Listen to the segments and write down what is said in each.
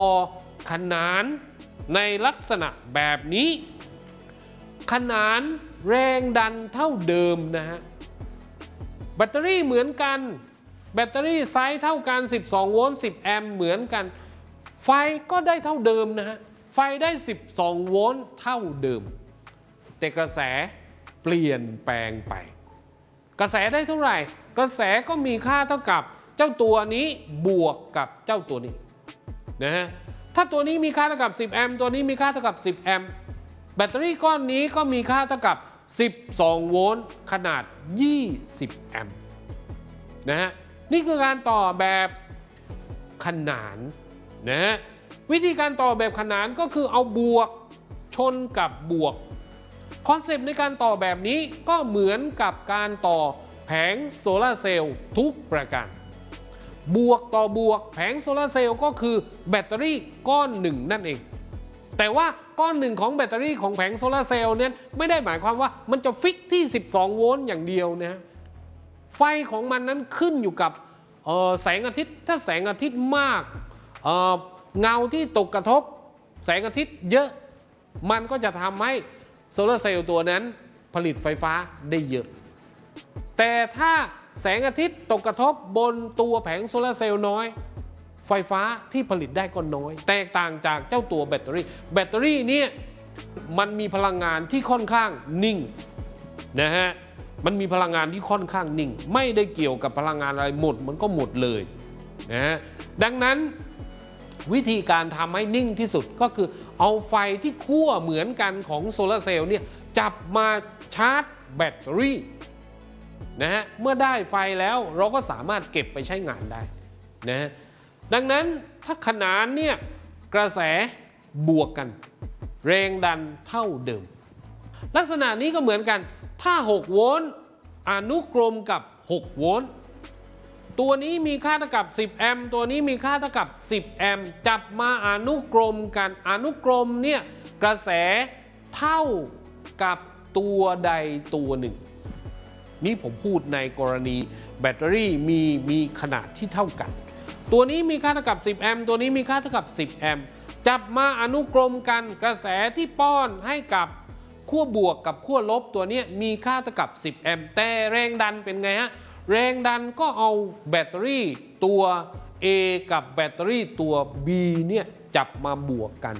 ขนานในลักษณะแบบนี้ขนานแรงดันเท่าเดิมนะฮะแบตเตอรี่เหมือนกันแบตเตอรี่ไซส์เท่ากัน12โวลต์10แอมป์เหมือนกันไฟก็ได้เท่าเดิมนะฮะไฟได้12โวลต์เท่าเดิมแต่กระแสเปลี่ยนแปลงไปกระแสได้เท่าไหร่กระแสก็มีค่าเท่ากับเจ้าตัวนี้บวกกับเจ้าตัวนี้นะฮะถ้าตัวนี้มีค่าเท่ากับ10แอมป์ตัวนี้มีค่าเท่ากับ10แอมป์แบตเตอรี่ก้อนนี้ก็มีค่าเท่ากับ12โวลต์ขนาด20แอมป์นะฮะนี่คือการต่อแบบขนานนะฮะวิธีการต่อแบบขนานก็คือเอาบวกชนกับบวกคอนเซปต์ในการต่อแบบนี้ก็เหมือนกับการต่อแผงโซลาร์เซลล์ทุกประการบวกต่อบวกแผงโซลาร์เซลล์ก็คือแบตเตอรี่ก้อนหนึ่งนั่นเองแต่ว่าก้อนหนึ่งของแบตเตอรี่ของแผงโซลาร์เซลล์เนี่ยไม่ได้หมายความว่ามันจะฟิกที่12โวลต์อย่างเดียวนะไฟของมันนั้นขึ้นอยู่กับแสงอาทิตย์ถ้าแสงอาทิตย์มากเงาที่ตกกระทบแสงอาทิตย์เยอะมันก็จะทำให้โซลาร์เซลล์ตัวนั้นผลิตไฟฟ้าได้เยอะแต่ถ้าแสงอาทิตย์ตกกระทบบนตัวแผงโซลาร์เซลล์น้อยไฟฟ้าที่ผลิตได้ก็น้อยแตกต่างจากเจ้าตัวแบตเตอรี่เนี่ยมันมีพลังงานที่ค่อนข้างนิ่งนะฮะมันมีพลังงานที่ค่อนข้างนิ่งไม่ได้เกี่ยวกับพลังงานอะไรหมดมันก็หมดเลยนะฮะดังนั้นวิธีการทำให้นิ่งที่สุดก็คือเอาไฟที่ขั้วเหมือนกันของโซลาร์เซลล์เนี่ยจับมาชาร์จแบตเตอรี่นะฮะเมื่อได้ไฟแล้วเราก็สามารถเก็บไปใช้งานได้นะฮะดังนั้นถ้าขนานเนี่ยกระแสบวกกันแรงดันเท่าเดิมลักษณะนี้ก็เหมือนกันถ้า6โวลต์อนุกรมกับ6โวลต์ตัวนี้มีค่าเท่ากับ10แอมป์ตัวนี้มีค่าเท่ากับ10แอมป์จับมาอนุกรมกันอนุกรมเนี่ยกระแสเท่ากับตัวใดตัวหนึ่งนี่ผมพูดในกรณีแบตเตอรี่มีขนาดที่เท่ากันตัวนี้มีค่าเท่ากับ10แอมป์ตัวนี้มีค่าเท่ากับ10แอมป์จับมาอนุกรมกันกระแสที่ป้อนให้กับขั้วบวกกับขั้วลบตัวนี้มีค่าเท่ากับ10แอมป์แต่แรงดันเป็นไงฮะแรงดันก็เอาแบตเตอรี่ตัว A กับแบตเตอรี่ตัว B เนี่ยจับมาบวกกัน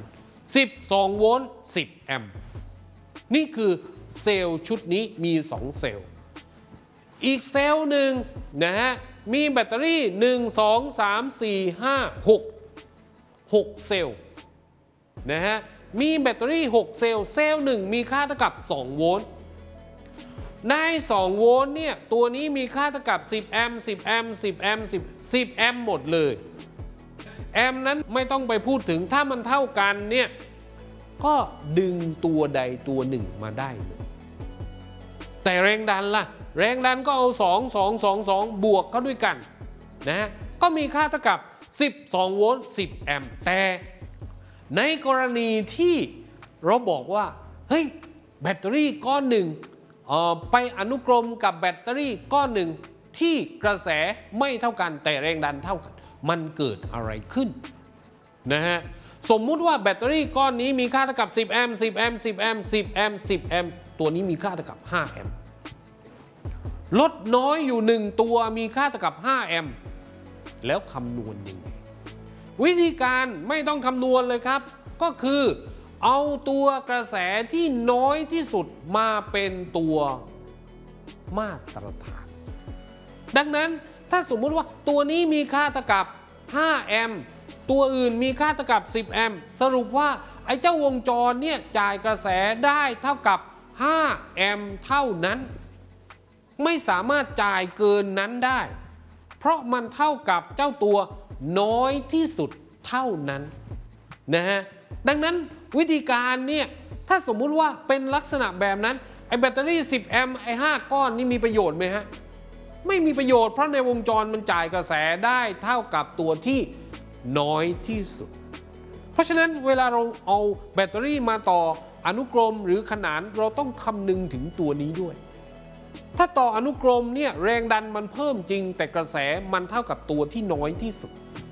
12โวลต์10แอมป์นี่คือเซลล์ชุดนี้มี2เซลล์อีกเซลล์หนึ่งนะฮะมีแบตเตอรี่1 2 3 4 5 6เซลล์นะฮะมีแบตเตอรี่6เซลล์เซลล์หนึ่งมีค่าเท่ากับ2โวลต์ใน2โวลต์เนี่ยตัวนี้มีค่าเท่ากับ10แอมป์10แอมป์10แอมป์10แอมป์หมดเลยแอมป์นั้นไม่ต้องไปพูดถึงถ้ามันเท่ากันเนี่ยก็ดึงตัวใดตัวหนึ่งมาได้แต่แรงดันล่ะแรงดันก็เอา2 บวกเข้าด้วยกันนะก็มีค่าเท่ากับ12โวลต์10แอมป์แต่ในกรณีที่เราบอกว่าเฮ้ยแบตเตอรี่ก้อนหนึ่งไปอนุกรมกับแบตเตอรี่ก้อนหนึ่งที่กระแสไม่เท่ากันแต่แรงดันเท่ากันมันเกิดอะไรขึ้นนะฮะสมมุติว่าแบตเตอรี่ก้อนนี้มีค่าเท่ากับ10แอมป์10แอมป์10แอมป์10แอมป์10แอมป์ตัวนี้มีค่าเท่ากับ5แอมป์ลดน้อยอยู่1ตัวมีค่าเท่ากับ5แอมป์แล้วคำนวณยังไงวิธีการไม่ต้องคำนวณเลยครับก็คือเอาตัวกระแสที่น้อยที่สุดมาเป็นตัวมาตรฐานดังนั้นถ้าสมมุติว่าตัวนี้มีค่าเท่ากับ5แอมป์ตัวอื่นมีค่าเท่ากับ10แอมป์สรุปว่าไอ้เจ้าวงจรเนี่ยจ่ายกระแสได้เท่ากับ5แอมป์เท่านั้นไม่สามารถจ่ายเกินนั้นได้เพราะมันเท่ากับเจ้าตัวน้อยที่สุดเท่านั้นนะฮะดังนั้นวิธีการเนี่ยถ้าสมมุติว่าเป็นลักษณะแบบนั้นไอ้แบตเตอรี่10แอมป์ไอ้5ก้อนนี่มีประโยชน์ไหมฮะไม่มีประโยชน์เพราะในวงจรมันจ่ายกระแสได้เท่ากับตัวที่น้อยที่สุดเพราะฉะนั้นเวลาเราเอาแบตเตอรี่มาต่ออนุกรมหรือขนานเราต้องคำนึงถึงตัวนี้ด้วยถ้าต่ออนุกรมเนี่ยแรงดันมันเพิ่มจริงแต่กระแสมันเท่ากับตัวที่น้อยที่สุด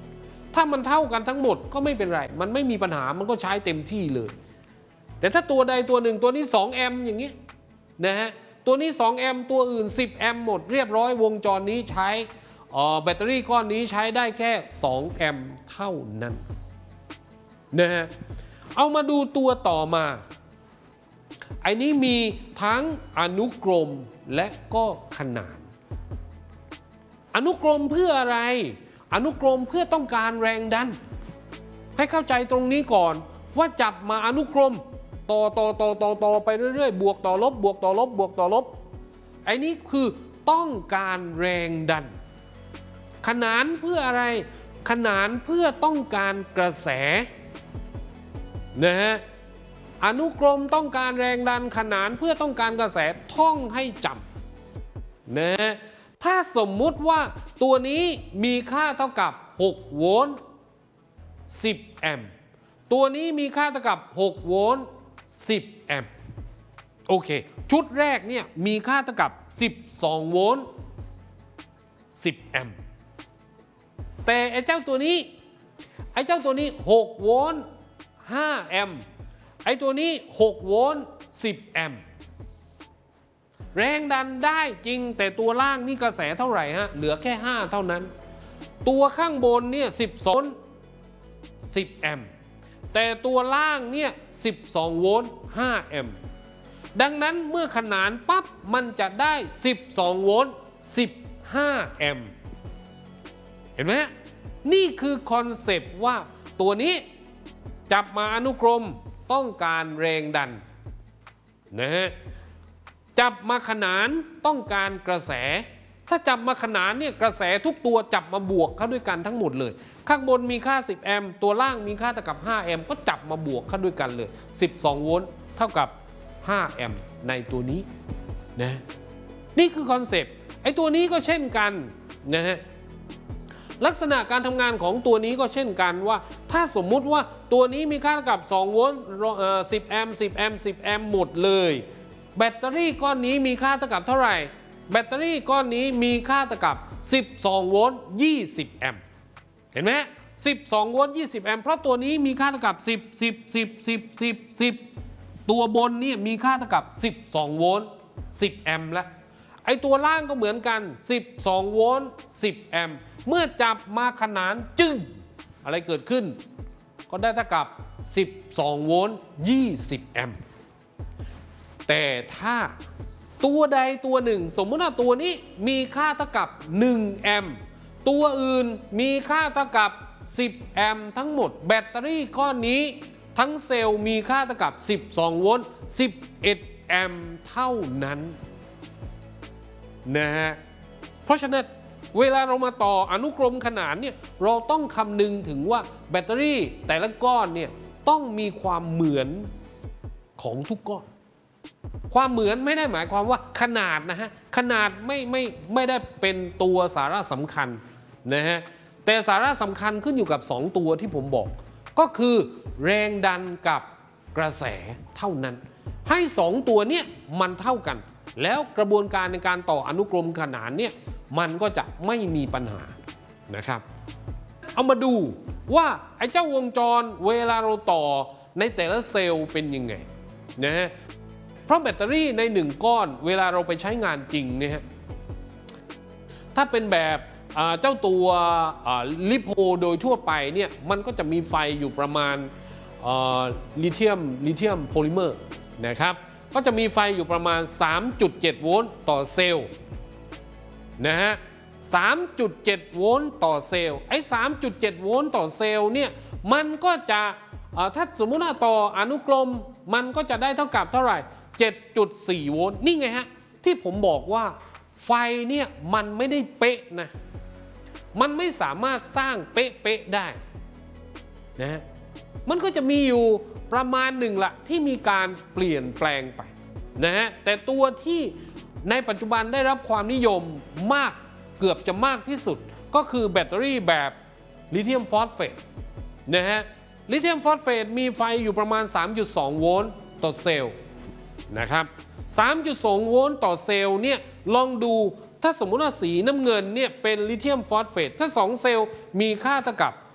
ถ้ามันเท่ากันทั้งหมดก็ไม่เป็นไรมันไม่มีปัญหามันก็ใช้เต็มที่เลยแต่ถ้าตัวใดตัวหนึ่งตัวนี้2แอมป์อย่างเงี้ยนะฮะตัวนี้2แอมป์ตัวอื่น10แอมป์หมดเรียบร้อยวงจรนี้ใช้แบตเตอรี่ก้อนนี้ใช้ได้แค่2แอมป์เท่านั้นนะฮะเอามาดูตัวต่อมาไอ้นี้มีทั้งอนุกรมและก็ขนานอนุกรมเพื่ออะไรอนุกรมเพื่อต้องการแรงดันให้เข้าใจตรงนี้ก่อนว่าจับมาอนุกรมต่อไปเรื่อยๆบวกต่อลบบวกต่อลบบวกต่อลบไอ้นี้คือต้องการแรงดันขนานเพื่ออะไรขนานเพื่อต้องการกระแสนะฮะอนุกรมต้องการแรงดันขนานเพื่อต้องการกระแสท่องให้จำนะฮะถ้าสมมุติว่าตัวนี้มีค่าเท่ากับ6โวลต์10แอมป์ตัวนี้มีค่าเท่ากับ6โวลต์10แอมป์โอเคชุดแรกเนี่ยมีค่าเท่ากับ12โวลต์10แอมป์แต่ไอ้เจ้าตัวนี้6โวลต์5แอมป์ไอ้ตัวนี้6โวลต์10แอมป์แรงดันได้จริงแต่ตัวล่างนี่กระแสเท่าไหร่ฮะเหลือแค่5เท่านั้นตัวข้างบนเนี่ย10โวลต์10แอมป์แต่ตัวล่างเนี่ย12โวลต์5แอมป์ดังนั้นเมื่อขนานปั๊บมันจะได้12โวลต์15แอมป์เห็นไหมนี่คือคอนเซปต์ว่าตัวนี้จับมาอนุกรมต้องการแรงดันนะฮะจับมาขนานต้องการกระแสถ้าจับมาขนานเนี่ยกระแสทุกตัวจับมาบวกเข้าด้วยกันทั้งหมดเลยข้างบนมีค่า10แอมป์ตัวล่างมีค่าเท่ากับ5แอมป์ก็จับมาบวกเข้าด้วยกันเลย12โวลต์เท่ากับ5แอมป์ในตัวนี้นะนี่คือคอนเซปต์ไอ้ตัวนี้ก็เช่นกันนะฮะลักษณะการทำงานของตัวนี้ก็เช่นกันว่าถ้าสมมุติว่าตัวนี้มีค่าเท่ากับ2โวลต์10แอมป์10แอมป์10แอมป์หมดเลยแบตเตอรี่ก้อนนี้มีค่าเท่ากับเท่าไหร่แบตเตอรี่ก้อนนี้มีค่าเท่ากับ12โวลต์20แอมป์เห็นไหม12โวลต์20แอมป์เพราะตัวนี้มีค่าเท่ากับ10ตัวบนนี่มีค่าเท่ากับ12โวลต์10แอมป์แล้วไอตัวล่างก็เหมือนกัน12โวลต์10แอมป์เมื่อจับมาขนานจึ้งอะไรเกิดขึ้นก็ได้เท่ากับ12โวลต์20แอมป์แต่ถ้าตัวใดตัวหนึ่งสมมติว่าตัวนี้มีค่าเท่ากับ1แอมป์ตัวอื่นมีค่าเท่ากับ10แอมป์ทั้งหมดแบตเตอรี่ก้อนนี้ทั้งเซลล์มีค่าเท่ากับ12โวลต์11แอมป์เท่านั้นนะฮะเพราะฉะนั้นเวลาเรามาต่ออนุกรมขนานเนี่ยเราต้องคำนึงถึงว่าแบตเตอรี่แต่ละก้อนเนี่ยต้องมีความเหมือนของทุกก้อนความเหมือนไม่ได้หมายความว่าขนาดนะฮะขนาดไม่ได้เป็นตัวสาระสำคัญนะฮะแต่สาระสำคัญขึ้นอยู่กับ2ตัวที่ผมบอกก็คือแรงดันกับกระแสเท่านั้นให้2ตัวเนี่ยมันเท่ากันแล้วกระบวนการในการต่ออนุกรมขนานเนี่ยมันก็จะไม่มีปัญหานะครับเอามาดูว่าไอ้เจ้าวงจรเวลาเราต่อในแต่ละเซลล์เป็นยังไงนะฮะเพราะแบตเตอรี่ใน1ก้อนเวลาเราไปใช้งานจริงเนี่ยฮะถ้าเป็นแบบเจ้าตัวลิโพโดยทั่วไปเนี่ยมันก็จะมีไฟอยู่ประมาณลิเธียมโพลิเมอร์นะครับก็จะมีไฟอยู่ประมาณ 3.7 โวลต์ต่อเซลล์นะฮะ 3.7 โวลต์ต่อเซลล์ไอ้ 3.7 โวลต์ต่อเซลล์เนี่ยมันก็จะถ้าสมมุติว่าต่ออนุกรมมันก็จะได้เท่ากับเท่าไหร่ 7.4 โวลต์นี่ไงฮะที่ผมบอกว่าไฟเนี่ยมันไม่ได้เป๊ะนะมันไม่สามารถสร้างเป๊ะได้นะฮะมันก็จะมีอยู่ประมาณหนึ่งละที่มีการเปลี่ยนแปลงไปนะฮะแต่ตัวที่ในปัจจุบันได้รับความนิยมมากเกือบจะมากที่สุดก็คือแบตเตอรี่แบบลิเธียมฟอสเฟตนะฮะลิเธียมฟอสเฟตมีไฟอยู่ประมาณ 3.2 โวลต์ต่อเซลล์นะครับ 3.2 โวลต์ต่อเซลล์เนี่ยลองดูถ้าสมมุติว่าสีน้ำเงินเนี่ยเป็นลิเธียมฟอสเฟตถ้า2เซลล์มีค่าเท่ากับ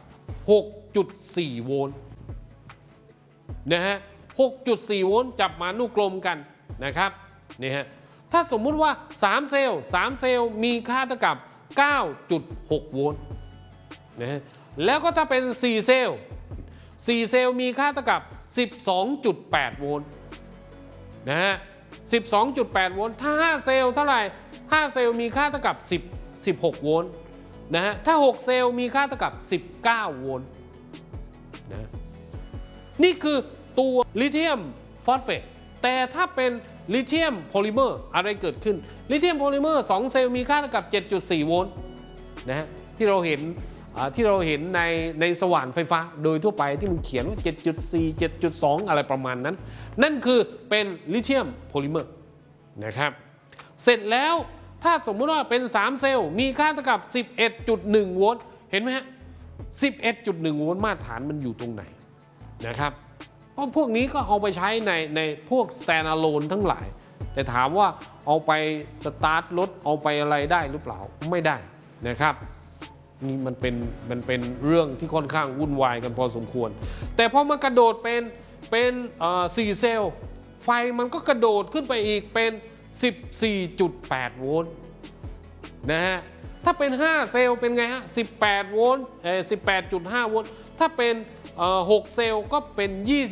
6.4 โวลต์นะฮะ 6.4 โวลต์จับมานุกลมกันนะครับนี่ฮะถ้าสมมุติว่า3เซลล์มีค่าเท่ากับ 9.6 โวลต์นะฮะแล้วก็ถ้าเป็น4เซลล์มีค่าเท่ากับ 12.8 โวลต์นะฮะ 12.8 โวลต์ถ้า5เซลล์เท่าไหร่5เซลล์มีค่าเท่ากับ16 โวลต์นะฮะถ้า6เซลล์มีค่าเท่ากับ19 โวลต์นะนี่คือตัวลิเธียมฟอสเฟตแต่ถ้าเป็นลิเธียมโพลิเมอร์อะไรเกิดขึ้นลิเธียมโพลิเมอร์2เซลล์มีค่าเท่ากับ 7.4 โวลต์นะฮะที่เราเห็นในสว่านไฟฟ้าโดยทั่วไปที่มันเขียนว่า 7.4 7.2 อะไรประมาณนั้นนั่นคือเป็นลิเธียมโพลิเมอร์นะครับเสร็จแล้วถ้าสมมุติว่าเป็น3เซลล์มีค่าเท่ากับ 11.1 โวลต์เห็นไหมฮะ 11.1 โวลต์มาตรฐานมันอยู่ตรงไหนนะครับเพราะพวกนี้ก็เอาไปใช้ในพวก standalone ทั้งหลายแต่ถามว่าเอาไปสตาร์ทรถเอาไปอะไรได้หรือเปล่าไม่ได้นะครับนี่มันเป็นเรื่องที่ค่อนข้างวุ่นวายกันพอสมควรแต่พอมากระโดดเป็น4เซลล์ไฟมันก็กระโดดขึ้นไปอีกเป็น 14.8 โวลต์นะฮะถ้าเป็น5เซลล์เป็นไงฮะ18 โวลต์18.5 โวลต์ถ้าเป็น6เซลล์ก็เป็น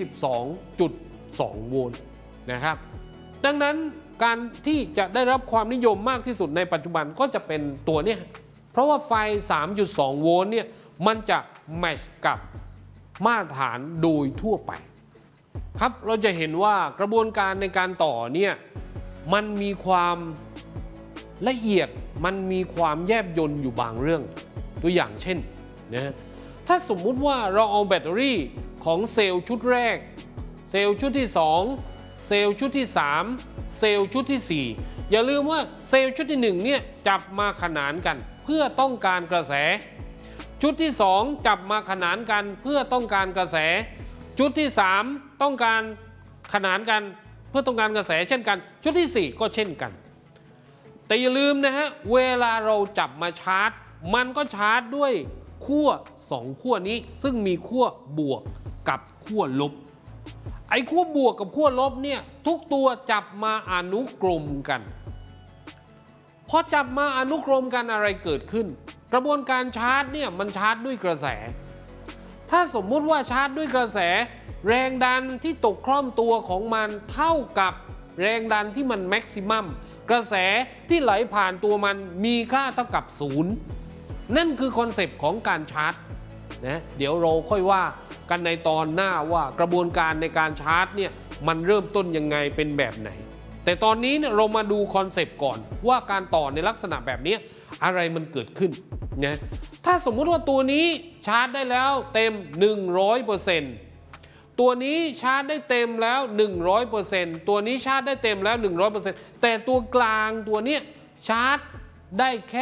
22.2 โวลต์นะครับดังนั้นการที่จะได้รับความนิยมมากที่สุดในปัจจุบันก็จะเป็นตัวนี้เพราะว่าไฟ 3.2 โวลต์เนี่ยมันจะแมทช์กับมาตรฐานโดยทั่วไปครับเราจะเห็นว่ากระบวนการในการต่อเนี่ยมันมีความละเอียดมันมีความแยบยลอยู่บางเรื่องตัวอย่างเช่นนะถ้าสมมุติว่าเราเอาแบตเตอรี่ของเซลล์ชุดแรกเซลล์ชุดที่2เซลล์ชุดที่3เซลล์ชุดที่4อย่าลืมว่าเซลล์ชุดที่1เนี่ยจับมาขนานกันเพื่อต้องการกระแสชุดที่2จับมาขนานกันเพื่อต้องการกระแสชุดที่3ต้องการขนานกันเพื่อต้องการกระแสเช่นกันชุดที่4ก็เช่นกันแต่อย่าลืมนะฮะเวลาเราจับมาชาร์จมันก็ชาร์จด้วยขั้ว2ขั้วนี้ซึ่งมีขั้วบวกกับขั้วลบไอ้ขั้วบวกกับขั้วลบเนี่ยทุกตัวจับมาอนุกรมกันพอจับมาอนุกรมกันอะไรเกิดขึ้นกระบวนการชาร์จเนี่ยมันชาร์จด้วยกระแสถ้าสมมุติว่าชาร์จด้วยกระแสแรงดันที่ตกคล่อมตัวของมันเท่ากับแรงดันที่มันแม็กซิมัมกระแสที่ไหลผ่านตัวมันมีค่าเท่ากับ0นั่นคือคอนเซปต์ของการชาร์จนะเดี๋ยวเราค่อยว่ากันในตอนหน้าว่ากระบวนการในการชาร์จเนี่ยมันเริ่มต้นยังไงเป็นแบบไหนแต่ตอนนี้เนี่ยเรามาดูคอนเซปต์ก่อนว่าการต่อในลักษณะแบบนี้อะไรมันเกิดขึ้นนะถ้าสมมุติว่าตัวนี้ชาร์จได้แล้วเต็ม 100%ตัวนี้ชาร์จได้เต็มแล้ว 100% ตัวนี้ชาร์จได้เต็มแล้ว 100% แต่ตัวกลางตัวเนี้ยชาร์จได้แค่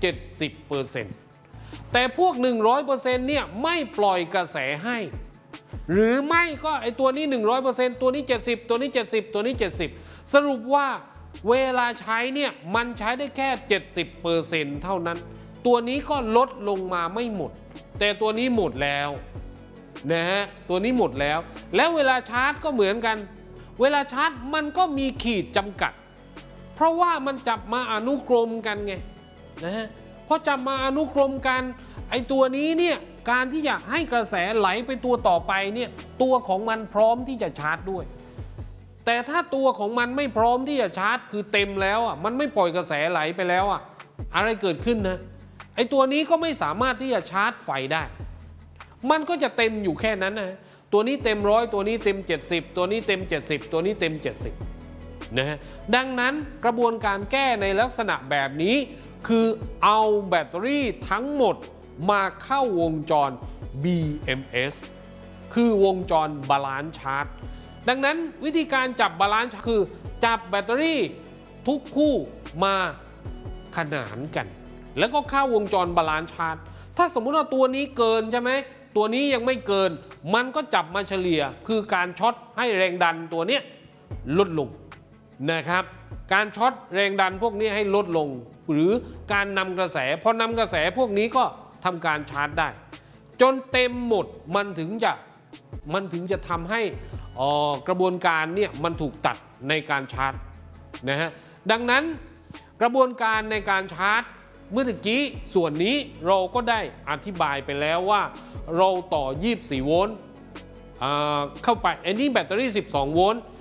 70%แต่พวก 100% เนี่ยไม่ปล่อยกระแสให้หรือไม่ก็ไอตัวนี้ 100% ตัวนี้ 70 ตัวนี้ 70 ตัวนี้ 70 สรุปว่าเวลาใช้เนี่ยมันใช้ได้แค่ 70% เท่านั้นตัวนี้ก็ลดลงมาไม่หมดแต่ตัวนี้หมดแล้วนะฮะตัวนี้หมดแล้วแล้วเวลาชาร์จก็เหมือนกันเวลาชาร์จมันก็มีขีดจำกัดเพราะว่ามันจับมาอนุกรมกันไงนะฮะพอจับมาอนุกรมกันไอตัวนี้เนี่ยการที่อยากให้กระแสไหลไปตัวต่อไปเนี่ยตัวของมันพร้อมที่จะชาร์จด้วยแต่ถ้าตัวของมันไม่พร้อมที่จะชาร์จคือเต็มแล้วอ่ะมันไม่ปล่อยกระแสไหลไปแล้วอ่ะอะไรเกิดขึ้นนะไอตัวนี้ก็ไม่สามารถที่จะชาร์จไฟได้มันก็จะเต็มอยู่แค่นั้นนะตัวนี้เต็ม100ตัวนี้เต็ม70ตัวนี้เต็ม70ตัวนี้เต็ม70นะฮะดังนั้นกระบวนการแก้ในลักษณะแบบนี้คือเอาแบตเตอรี่ทั้งหมดมาเข้าวงจร BMS คือวงจรบาลานซ์ชาร์จดังนั้นวิธีการจับบาลานซ์คือจับแบตเตอรี่ทุกคู่มาขนานกันแล้วก็เข้าวงจรบาลานซ์ชาร์จถ้าสมมุติว่าตัวนี้เกินใช่ไหมตัวนี้ยังไม่เกินมันก็จับมาเฉลี่ยคือการช็อตให้แรงดันตัวนี้ลดลงนะครับการช็อตแรงดันพวกนี้ให้ลดลงหรือการนำกระแสพอนำกระแสพวกนี้ก็ทำการชาร์จได้จนเต็มหมดมันถึงจะทำให้กระบวนการเนี่ยมันถูกตัดในการชาร์จนะฮะดังนั้นกระบวนการในการชาร์จเมื่อกี้ส่วนนี้เราก็ได้อธิบายไปแล้วว่าเราต่อ24โวลต์เข้าไปอันนี้แบตเตอรี่12โวลต์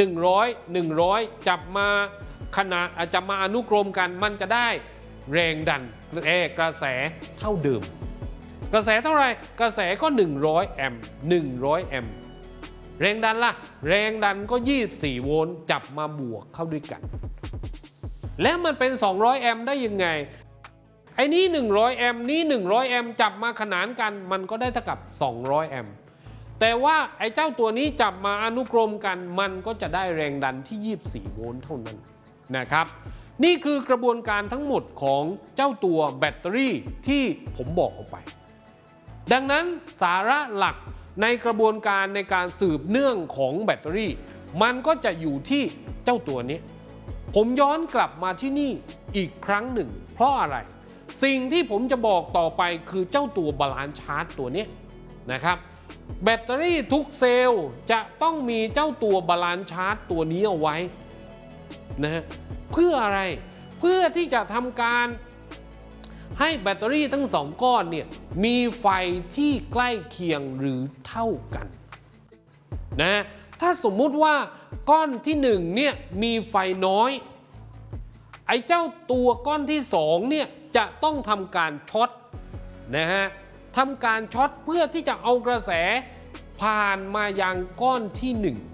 100จับมาอนุกรมกันมันจะได้แรงดันกระแสเท่าเดิมกระแสเท่าไหร่กระแสก็100แอมป์100แอมป์แรงดันล่ะแรงดันก็24โวลต์จับมาบวกเข้าด้วยกันแล้วมันเป็น200แอมป์ได้ยังไงไอ้นี้100แอมป์นี้100แอมป์จับมาขนานกันมันก็ได้เท่ากับ200แอมป์แต่ว่าไอ้เจ้าตัวนี้จับมาอนุกรมกันมันก็จะได้แรงดันที่24โวลต์เท่านั้นนะครับนี่คือกระบวนการทั้งหมดของเจ้าตัวแบตเตอรี่ที่ผมบอกออกไปดังนั้นสาระหลักในกระบวนการในการสืบเนื่องของแบตเตอรี่มันก็จะอยู่ที่เจ้าตัวนี้ผมย้อนกลับมาที่นี่อีกครั้งหนึ่งเพราะอะไรสิ่งที่ผมจะบอกต่อไปคือเจ้าตัวบาลานซ์ชาร์จตัวนี้นะครับแบตเตอรี่ทุกเซลล์จะต้องมีเจ้าตัวบาลานซ์ชาร์จตัวนี้เอาไว้นะฮะเพื่ออะไรเพื่อที่จะทำการให้แบตเตอรี่ทั้งสองก้อนเนี่ยมีไฟที่ใกล้เคียงหรือเท่ากันนะถ้าสมมุติว่าก้อนที่1เนี่ยมีไฟน้อยไอ้เจ้าตัวก้อนที่2เนี่ยจะต้องทำการช็อตนะฮะทำการช็อตเพื่อที่จะเอากระแสผ่านมายังก้อนที่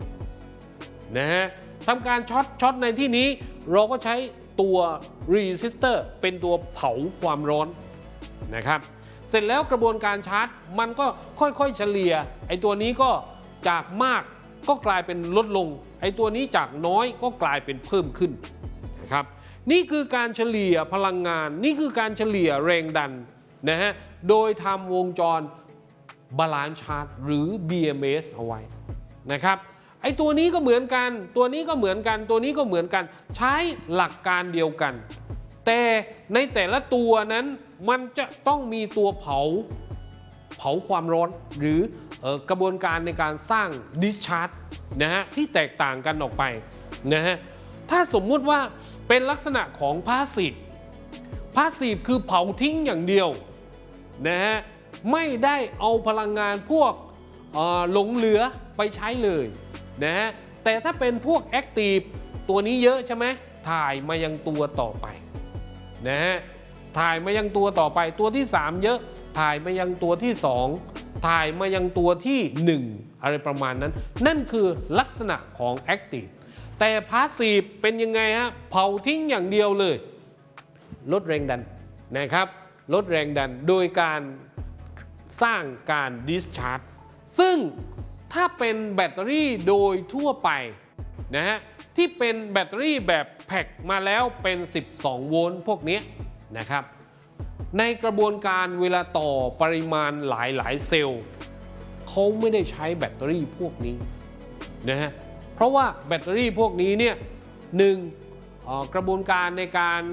1นะฮะทำการช็อตในที่นี้เราก็ใช้ตัวรีสิสเตอร์เป็นตัวเผาความร้อนนะครับเสร็จแล้วกระบวนการชาร์จมันก็ค่อยๆเฉลี่ยไอ้ตัวนี้ก็จากมากก็กลายเป็นลดลงไอ้ตัวนี้จากน้อยก็กลายเป็นเพิ่มขึ้นนะครับนี่คือการเฉลี่ยพลังงานนี่คือการเฉลี่ยแรงดันนะฮะโดยทำวงจรบาลานซ์ชาร์จหรือ BMS เอาไว้นะครับไอ้ตัวนี้ก็เหมือนกันตัวนี้ก็เหมือนกันตัวนี้ก็เหมือนกันใช้หลักการเดียวกันแต่ในแต่ละตัวนั้นมันจะต้องมีตัวเผาความร้อนหรือกระบวนการในการสร้าง discharge นะฮะที่แตกต่างกันออกไปนะฮะถ้าสมมุติว่าเป็นลักษณะของพาสซีฟคือเผาทิ้งอย่างเดียวนะฮะไม่ได้เอาพลังงานพวกหลงเหลือไปใช้เลยนะฮะแต่ถ้าเป็นพวกแอคทีฟตัวนี้เยอะใช่ไหมถ่ายมายังตัวต่อไปนะฮะถ่ายมายังตัวต่อไปตัวที่3เยอะถ่ายมายังตัวที่2ถ่ายมายังตัวที่1อะไรประมาณนั้นนั่นคือลักษณะของแอคทีฟแต่พาสซีฟเป็นยังไงฮะเผาทิ้งอย่างเดียวเลยลดแรงดันนะครับลดแรงดันโดยการสร้างการดิสชาร์จซึ่งถ้าเป็นแบตเตอรี่โดยทั่วไปนะฮะที่เป็นแบตเตอรี่แบบแพ็คมาแล้วเป็น12โวลต์พวกนี้นะครับในกระบวนการเวลาต่อปริมาณหลายเซลล์เขาไม่ได้ใช้แบตเตอรี่พวกนี้นะฮะเพราะว่าแบตเตอรี่พวกนี้เนี่ยกระบวนการในการ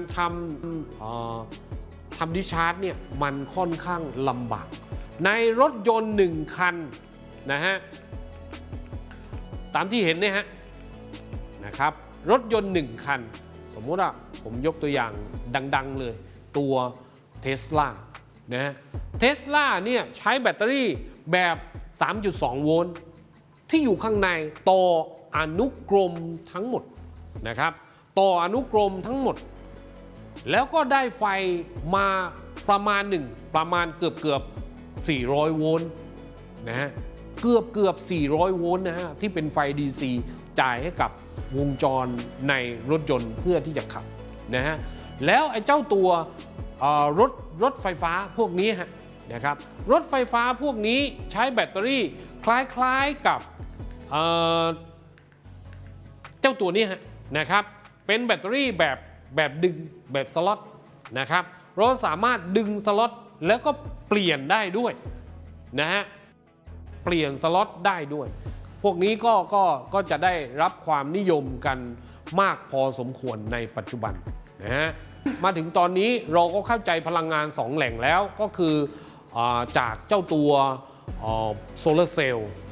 ทำดิชาร์จเนี่ยมันค่อนข้างลำบากในรถยนต์1คันนะฮะตามที่เห็นเนี่ยฮะนะครับรถยนต์1คันสมมุติว่าผมยกตัวอย่างดังๆเลยตัว Tesla นะฮะ Tesla เนี่ยใช้แบตเตอรี่แบบ 3.2 โวลต์ที่อยู่ข้างในต่ออนุกรมทั้งหมดนะครับต่ออนุกรมทั้งหมดแล้วก็ได้ไฟมาประมาณเกือบ400โวลต์นะฮะเกือบ400โวลต์นะฮะที่เป็นไฟ DC จ่ายให้กับวงจรในรถยนต์เพื่อที่จะขับนะฮะแล้วไอ้เจ้าตัวรถไฟฟ้าพวกนี้ฮะนะครับรถไฟฟ้าพวกนี้ใช้แบตเตอรี่คล้ายๆกับเจ้าตัวนี้ฮะนะครับเป็นแบตเตอรี่แบบดึงแบบสล็อตนะครับเราสามารถดึงสล็อตแล้วก็เปลี่ยนได้ด้วยนะฮะเปลี่ยนสล็อตได้ด้วยพวกนี้ก็จะได้รับความนิยมกันมากพอสมควรในปัจจุบันนะฮะมาถึงตอนนี้เราก็เข้าใจพลังงาน2แหล่งแล้วก็คือจากเจ้าตัวโซลาร์เซลล์